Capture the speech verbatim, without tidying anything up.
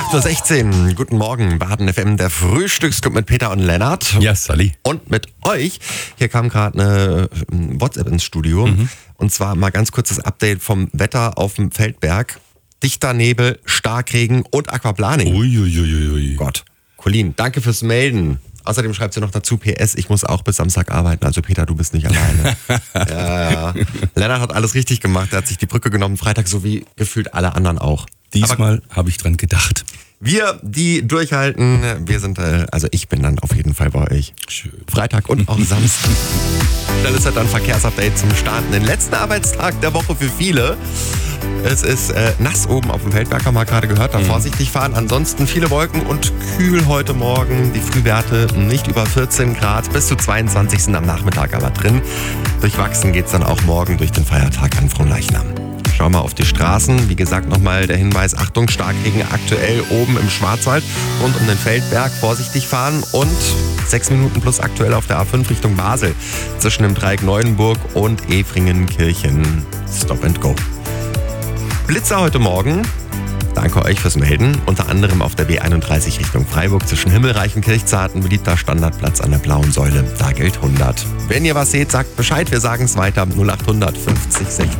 acht Uhr sechzehn, guten Morgen, Baden F M, der Frühstücksclub mit Peter und Lennart. Ja, Sally. Und mit euch. Hier kam gerade eine WhatsApp ins Studio. Mhm. Und zwar mal ganz kurzes Update vom Wetter auf dem Feldberg. Dichter Nebel, Starkregen und Aquaplaning. Uiuiuiui. Gott. Colin, danke fürs Melden. Außerdem schreibt sie noch dazu, P S, ich muss auch bis Samstag arbeiten. Also Peter, du bist nicht alleine. ja, ja. Lennart hat alles richtig gemacht. Er hat sich die Brücke genommen, Freitag, so wie gefühlt alle anderen auch. Diesmal habe ich dran gedacht. Wir, die durchhalten, wir sind, äh, also ich bin dann auf jeden Fall bei euch. Schön. Freitag und auch Samstag. Schnelles Wetter und Verkehrsupdate zum Starten. Den letzten Arbeitstag der Woche für viele. Es ist äh, nass oben auf dem Feldberg, haben wir gerade gehört, da mhm. vorsichtig fahren. Ansonsten viele Wolken und kühl heute Morgen. Die Frühwerte nicht über vierzehn Grad, bis zu zweiundzwanzig sind am Nachmittag aber drin. Durchwachsen geht's dann auch morgen durch den Feiertag an Fronleichnam. Schauen wir auf die Straßen. Wie gesagt, nochmal der Hinweis, Achtung, Starkregen aktuell oben im Schwarzwald rund um den Feldberg. Vorsichtig fahren und sechs Minuten plus aktuell auf der A fünf Richtung Basel. Zwischen dem Dreieck Neuenburg und Efringen-Kirchen. Stop and go. Blitzer heute Morgen. Danke euch fürs Melden. Unter anderem auf der B einunddreißig Richtung Freiburg zwischen Himmelreichenkirchzarten, beliebter Standardplatz an der Blauen Säule. Da gilt hundert. Wenn ihr was seht, sagt Bescheid. Wir sagen es weiter. null acht hundert fünfzig sechzig